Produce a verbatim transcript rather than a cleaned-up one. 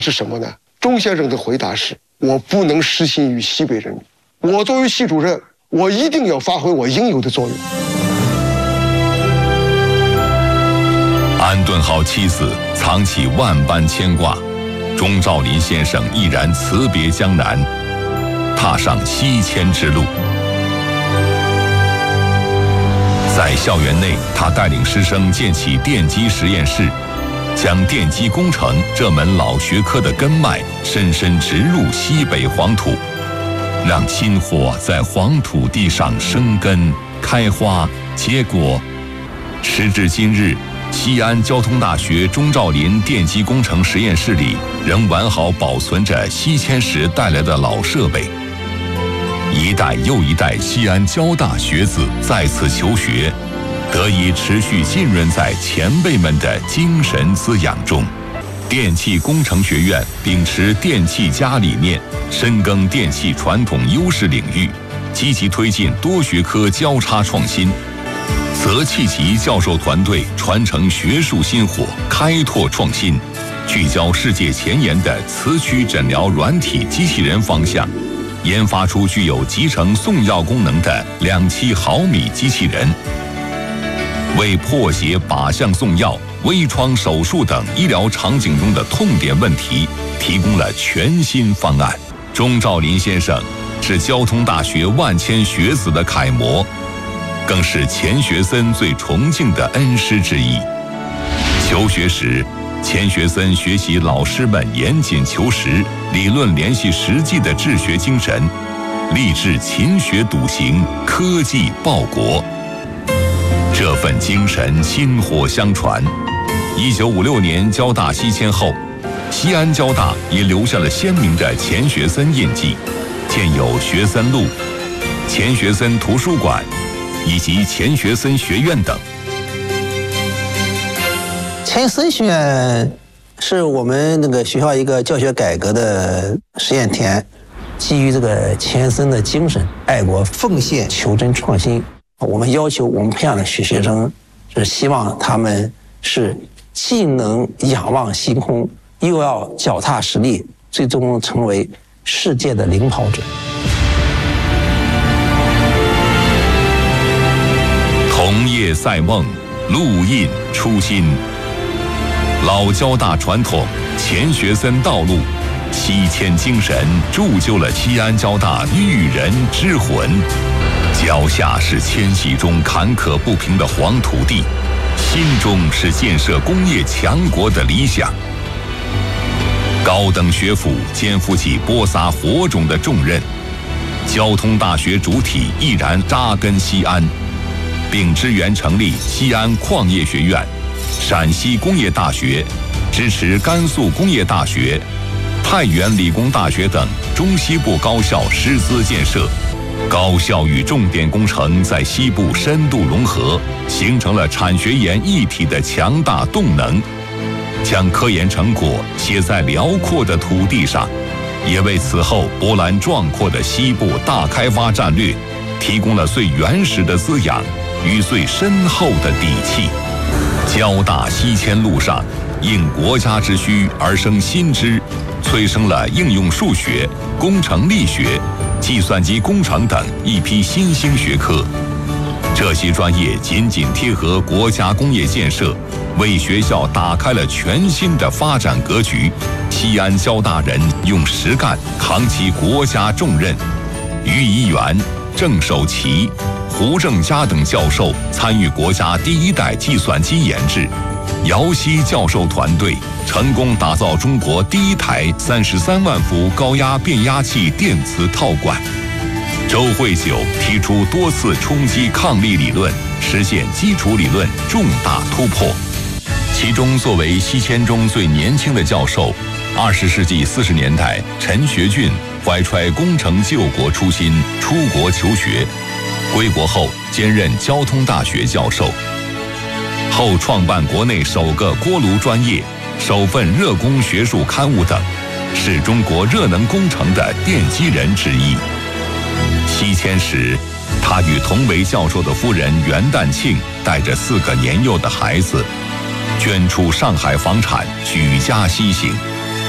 是什么呢？钟先生的回答是：我不能失信于西北人民，我作为系主任，我一定要发挥我应有的作用。 安顿好妻子，藏起万般牵挂，钟兆林先生毅然辞别江南，踏上西迁之路。在校园内，他带领师生建起电机实验室，将电机工程这门老学科的根脉深深植入西北黄土，让薪火在黄土地上生根、开花、结果。时至今日，西安交通大学钟兆林电机工程实验室里仍完好保存着西迁时带来的老设备。一代又一代西安交大学子在此求学，得以持续浸润在前辈们的精神滋养中。电气工程学院秉持电气加理念，深耕电气传统优势领域，积极推进多学科交叉创新。泽气吉教授团队传承学术薪火，开拓创新，聚焦世界前沿的磁驱诊疗软体机器人方向，研发出具有集成送药功能的两期毫米机器人，为破解靶向送药、微创手术等医疗场景中的痛点问题提供了全新方案。钟兆林先生是交通大学万千学子的楷模，更是钱学森最崇敬的恩师之一。求学时，钱学森学习老师们严谨求实、理论联系实际的治学精神，立志勤学笃行、科技报国。这份精神薪火相传。一九五六年交大西迁后，西安交大也留下了鲜明的钱学森印记，建有学森路、钱学森图书馆以及钱学森学院等。 钱学森学院是我们那个学校一个教学改革的实验田，基于这个钱学森的精神，爱国奉献、求真创新。我们要求我们培养的学学生是希望他们是既能仰望星空，又要脚踏实地，最终成为世界的领跑者。 同业赛梦，路印初心。老交大传统，钱学森道路，西迁精神铸就了西安交大育人之魂。脚下是迁徙中坎坷不平的黄土地，心中是建设工业强国的理想。高等学府肩负起播撒火种的重任，交通大学主体毅然扎根西安，并支援成立西安矿业学院、陕西工业大学，支持甘肃工业大学、太原理工大学等中西部高校师资建设。高校与重点工程在西部深度融合，形成了产学研一体的强大动能，将科研成果写在辽阔的土地上，也为此后波澜壮阔的西部大开发战略提供了最原始的滋养与最深厚的底气。交大西迁路上，应国家之需而生新知，催生了应用数学、工程力学、计算机工程等一批新兴学科。这些专业紧紧贴合国家工业建设，为学校打开了全新的发展格局。西安交大人用实干扛起国家重任，于一元、郑守奇、胡正佳等教授参与国家第一代计算机研制，姚希教授团队成功打造中国第一台三十三万伏高压变压器电磁套管。周慧九提出多次冲击抗力理论，实现基础理论重大突破。其中，作为西迁中最年轻的教授，二十世纪四十年代，陈学俊怀揣工程救国初心出国求学，归国后兼任交通大学教授，后创办国内首个锅炉专业、首份热工学术刊物等，是中国热能工程的奠基人之一。西迁时，他与同为教授的夫人袁旦庆带着四个年幼的孩子，捐出上海房产，举家西行。